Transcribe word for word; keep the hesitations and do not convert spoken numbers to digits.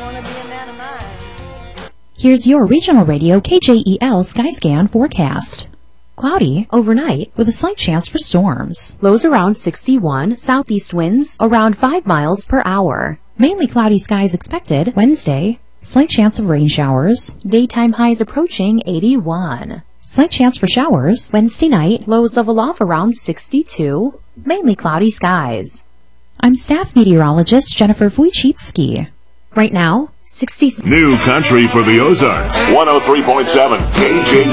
want to be a man of mine. Here's your regional radio K J E L Skyscan forecast. Cloudy overnight with a slight chance for storms. Lows around sixty-one, southeast winds around five miles per hour. Mainly cloudy skies expected Wednesday. Slight chance of rain showers. Daytime highs approaching eighty-one. Slight chance for showers Wednesday night. Lows level off around sixty-two. Mainly cloudy skies. I'm staff meteorologist Jennifer Wojcicki. Right now, sixty. New country for the Ozarks. one oh three point seven K J